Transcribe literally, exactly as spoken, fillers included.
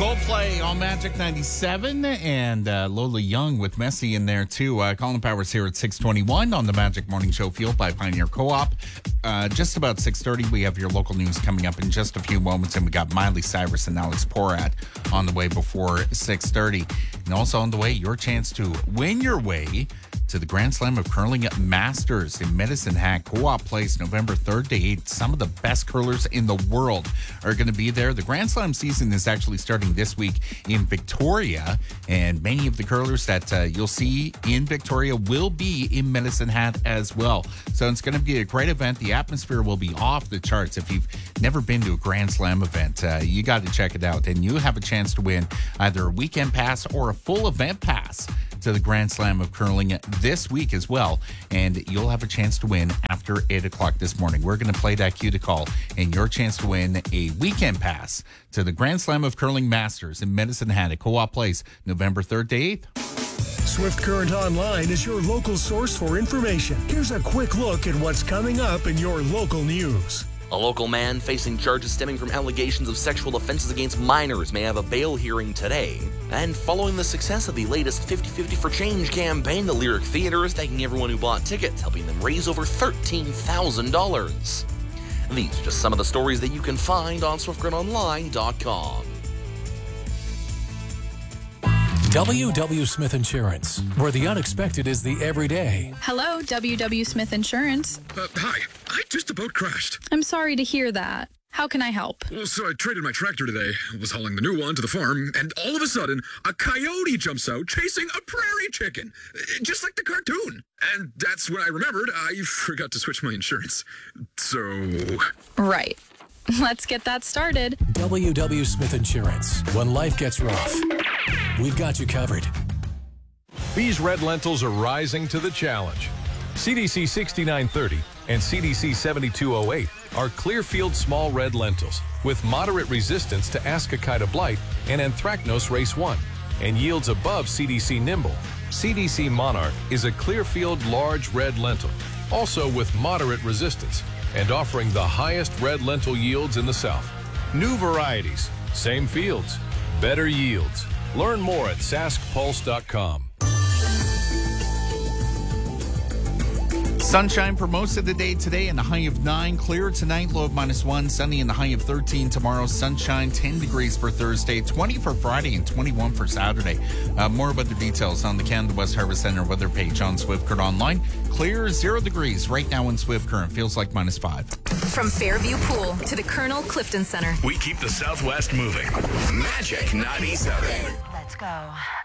Coldplay on Magic ninety-seven, and uh, Lola Young with Messi in there too. Uh, Colin Powers here at six twenty-one on the Magic Morning Show, fueled by Pioneer Co-op. Uh, just about six thirty, we have your local news coming up in just a few moments, and we got Miley Cyrus and Alex Porat on the way before six thirty. And also on the way, your chance to win your way to the Grand Slam of Curling Masters in Medicine Hat, Co-op Place, November third to eighth. Some of the best curlers in the world are going to be there. The Grand Slam season is actually starting this week in Victoria, and many of the curlers that uh, you'll see in Victoria will be in Medicine Hat as well. So it's going to be a great event. The atmosphere will be off the charts. If you've never been to a Grand Slam event, uh, you got to check it out, and you have a chance to win either a weekend pass or a full event pass to the Grand Slam of Curling this week as well, and you'll have a chance to win after eight o'clock this morning. We're going to play that cue to call, and your chance to win a weekend pass to the Grand Slam of Curling Masters in Medicine Hat at Co-op Place, November third to eighth. Swift Current Online is your local source for information. Here's a quick look at what's coming up in your local news. A local man facing charges stemming from allegations of sexual offenses against minors may have a bail hearing today. And following the success of the latest fifty fifty for Change campaign, the Lyric Theater is thanking everyone who bought tickets, helping them raise over thirteen thousand dollars. These are just some of the stories that you can find on swift current online dot com. W W. Smith Insurance, where the unexpected is the everyday. Hello, W W. Smith Insurance. Uh, hi, I just about crashed. I'm sorry to hear that. How can I help? Well, so I traded my tractor today, was hauling the new one to the farm, and all of a sudden, a coyote jumps out chasing a prairie chicken, just like the cartoon. And that's when I remembered I forgot to switch my insurance. So... Right. Let's get that started. W W. Smith Insurance. When life gets rough, we've got you covered. These red lentils are rising to the challenge. C D C sixty-nine thirty and C D C seventy-two oh eight are Clearfield small red lentils with moderate resistance to Ascochyta blight and Anthracnose race one and yields above C D C Nimble. C D C Monarch is a Clearfield large red lentil, also with moderate resistance and offering the highest red lentil yields in the South. New varieties, same fields, better yields. Learn more at sask pulse dot com. Sunshine for most of the day today and a high of nine. Clear tonight, low of minus one. Sunny and a high of thirteen tomorrow. Sunshine, ten degrees for Thursday, twenty for Friday, and twenty-one for Saturday. Uh, more about the details on the Canada West Harvest Center weather page on Swift Current Online. Clear, zero degrees right now in Swift Current. Feels like minus five. From Fairview Pool to the Colonel Clifton Center. We keep the Southwest moving. Magic ninety-seven. Let's go.